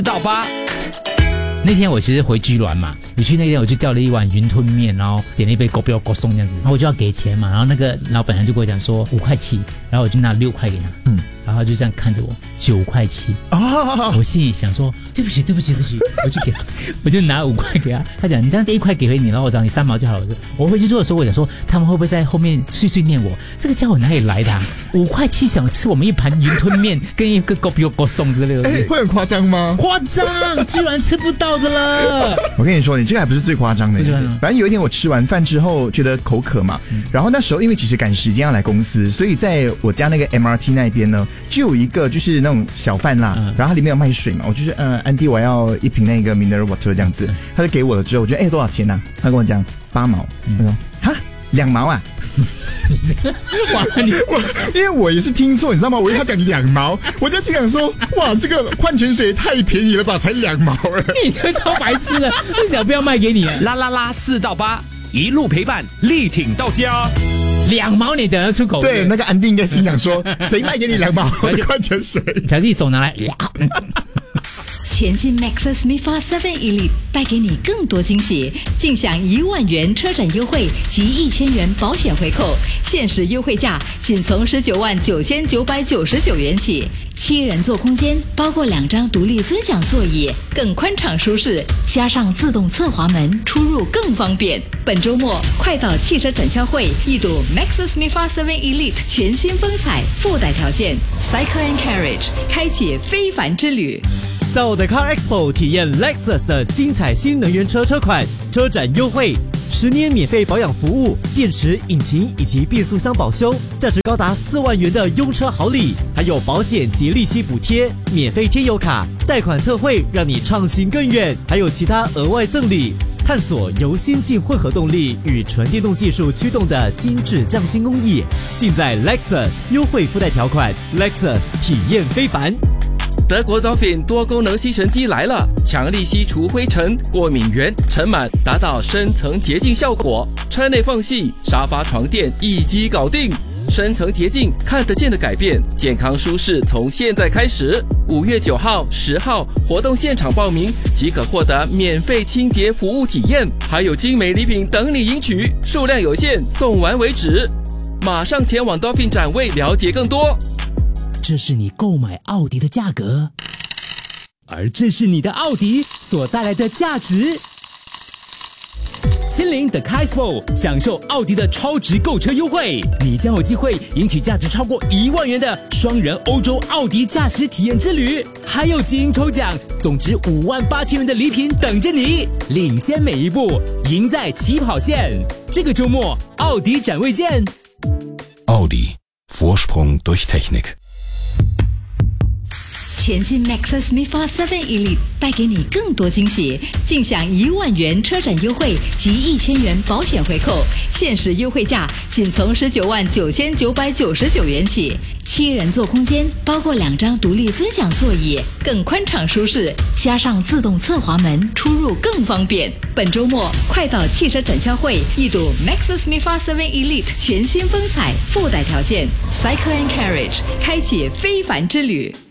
到8。 那天我其实回居銮嘛，我去那天我就叫了一碗云吞面，然后点了一杯狗标狗松这样子，然后我就要给钱嘛，然后那个老板娘就跟我讲说5块7，然后我就拿6块给他，然后他就这样看着我9块7，我心里想说对不起，我就拿5块给他，他讲你这样子1块给回你，然后我找你3毛就好了。我回去做的时候，我想说他们会不会在后面碎碎念我，这个家伙哪里来的5块7想吃我们一盘云吞面跟一个狗标狗松之类的， 会很夸张吗？ 夸张，居然吃不到的了。 我跟你说，你这个还不是最夸张的。反正有一天我吃完饭之后觉得口渴嘛，然后那时候因为其实赶时间要来公司，所以在我家那个 MRT 那边呢，就有一个就是那种小贩啦，然后它里面有卖水嘛，我就是安迪我要一瓶那个 mineral water 这样子，他就给我了之后，我觉得多少钱啊？他跟我讲8毛，他说哈2毛啊。因为我也是听错，你知道吗？我以为他讲2毛，我就心想说，哇，这个矿泉水太便宜了吧，才2毛了。 你这超白痴的，这小不要卖给你。 啦4到8，一路陪伴，力挺到家。 2毛你讲得出口？ 对，那个安迪应该心想说，谁卖给你2毛的矿泉水？ 他自己手拿来。 全新 Maxus MIFA 7 Elite 带给你更多惊喜，尽享1万元车展优惠及1000元保险回扣，限时优惠价仅从19万9999元起。7人座空间，包括2张独立尊享座椅，更宽敞舒适，加上自动侧滑门，出入更方便。本周末快到汽车展销会一睹 Maxus MIFA 7 Elite 全新风采，附带条件 Cycle and Carriage 开启非凡之旅。 到 The Car Expo 体验 Lexus 的精彩新能源车款，车展优惠，10年免费保养服务，电池、引擎以及变速箱保修，价值高达4万元的用车好礼，还有保险及利息补贴，免费贴油卡，贷款特惠，让你畅行更远，还有其他额外赠礼。探索由先进混合动力与纯电动技术驱动的精致匠心工艺，尽在 Lexus， 优惠附带条款 Lexus 体验非凡。 德国 Dolphin 多功能吸尘机来了，强力吸除灰尘、过敏源、尘螨，达到深层洁净效果，车内缝隙、沙发、床垫一击搞定。深层洁净，看得见的改变，健康舒适从现在开始。5月9号、10号活动现场报名即可获得免费清洁服务体验，还有精美礼品等你赢取，数量有限，送完为止。马上前往 Dolphin 展位了解更多。 这是你购买奥迪的价格，而这是你的奥迪所带来的价值。亲临 The Car Expo， 享受奥迪的超值购车优惠，你将有机会赢取价值超过1万元的双人欧洲奥迪驾驶体验之旅，还有基因抽奖，总值5万8千元的礼品等着你，领先每一步，赢在起跑线。这个周末，奥迪展位见。 奥迪 Vorsprung durch Technik。 全新 Maxus MIFA 7 Elite 带给你更多惊喜，尽享1万元车展优惠及1000元保险回扣，限时优惠价仅从19万9999元起。7人座空间，包括2张独立尊享座椅，更宽敞舒适，加上自动侧滑门，出入更方便。本周末快到汽车展销会一睹 Maxus MIFA 7 Elite 全新风采，附带条件 Cycle and Carriage 开启非凡之旅。